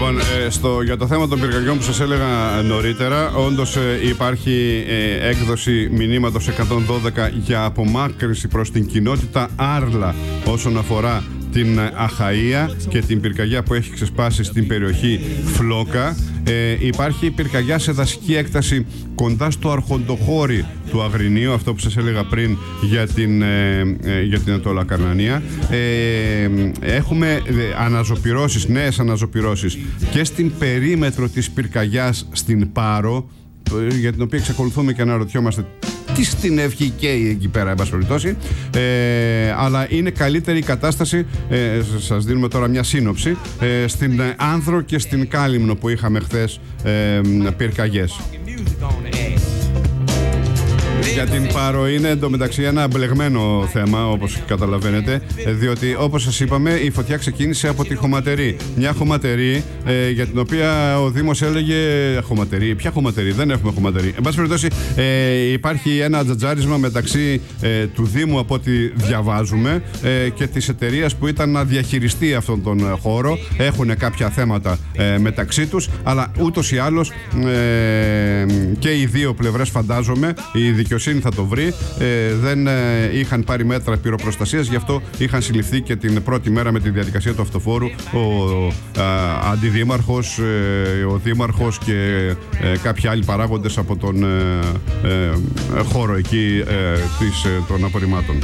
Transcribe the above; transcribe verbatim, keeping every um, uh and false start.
Λοιπόν, ε, στο, για το θέμα των πυρκαγιών που σας έλεγα νωρίτερα, όντως ε, υπάρχει ε, έκδοση μηνύματος εκατόν δώδεκα για απομάκρυνση προς την κοινότητα Άρλα όσον αφορά την Αχαΐα και την πυρκαγιά που έχει ξεσπάσει στην περιοχή Φλόκα. Ε, υπάρχει πυρκαγιά σε δασική έκταση κοντά στο Αρχοντοχώρι του Αγρινίου, αυτό που σας έλεγα πριν για την, ε, ε, για την Ανατολα Καρνανία. Ε, έχουμε αναζωπυρώσεις, νέες αναζωπυρώσεις και στην περίμετρο της πυρκαγιάς στην Πάρο, για την οποία εξακολουθούμε και αναρωτιόμαστε τι στην ευχή καίει εκεί πέρα, εν πάση περιπτώσει. Ε, αλλά είναι καλύτερη η κατάσταση, ε, σας δίνουμε τώρα μια σύνοψη, ε, στην Άνδρο και στην Κάλυμνο που είχαμε χθες ε, πυρκαγιές. Για την Πάρο είναι εντωμεταξύ ένα μπλεγμένο θέμα, όπως καταλαβαίνετε, διότι όπως σας είπαμε η φωτιά ξεκίνησε από τη Χωματερή. Μια Χωματερή ε, για την οποία ο Δήμος έλεγε Χωματερή, ποια Χωματερή, δεν έχουμε Χωματερή. Εν πάση περιπτώσει ε, υπάρχει ένα τζατζάρισμα μεταξύ ε, του Δήμου, από ό,τι διαβάζουμε, ε, και της εταιρείας που ήταν να διαχειριστεί αυτόν τον χώρο. Έχουν κάποια θέματα ε, μεταξύ τους, αλλά ούτως ή άλλως ε, και οι δύο πλευρές, φαντάζομαι, η δικαιοσύνη θα το βρει, ε, δεν ε, είχαν πάρει μέτρα πυροπροστασίας, γι' αυτό είχαν συλληφθεί και την πρώτη μέρα με τη διαδικασία του αυτοφόρου ο, ο α, αντιδήμαρχος, ε, ο δήμαρχος και ε, κάποιοι άλλοι παράγοντες από τον ε, ε, χώρο εκεί ε, της, ε, των απορριμμάτων.